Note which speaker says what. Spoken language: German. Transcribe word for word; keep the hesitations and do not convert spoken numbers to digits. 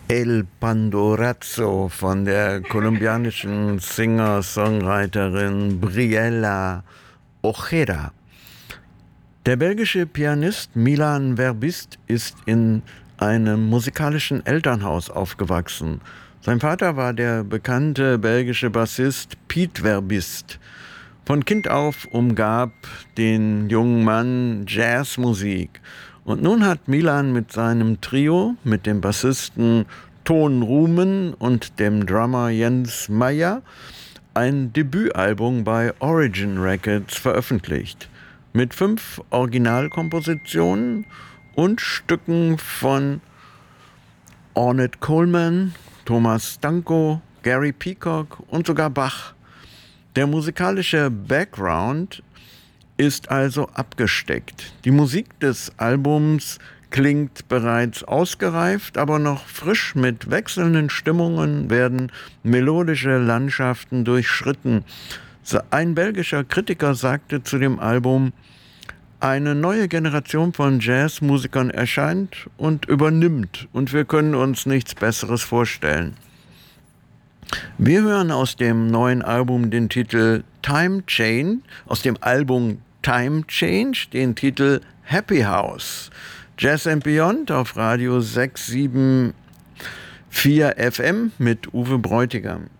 Speaker 1: El Pandorazzo von der kolumbianischen Singer-Songwriterin Briella Ojeda. Der belgische Pianist Milan Verbist ist in einem musikalischen Elternhaus aufgewachsen. Sein Vater war der bekannte belgische Bassist Piet Verbist. Von Kind auf umgab den jungen Mann Jazzmusik. Und nun hat Milan mit seinem Trio, mit dem Bassisten Toon Rumen und dem Drummer Jens Meyer, ein Debütalbum bei Origin Records veröffentlicht. Mit fünf Originalkompositionen und Stücken von Ornette Coleman, Thomas Stanko, Gary Peacock und sogar Bach. Der musikalische Background ist also abgesteckt. Die Musik des Albums klingt bereits ausgereift, aber noch frisch. Mit wechselnden Stimmungen werden melodische Landschaften durchschritten. Ein belgischer Kritiker sagte zu dem Album: Eine neue Generation von Jazzmusikern erscheint und übernimmt, und wir können uns nichts Besseres vorstellen. Wir hören aus dem neuen Album den Titel Time Change, aus dem Album Time Change den Titel Happy House. Jazz and Beyond auf Radio sechs sieben vier F M mit Uwe Bräutigam.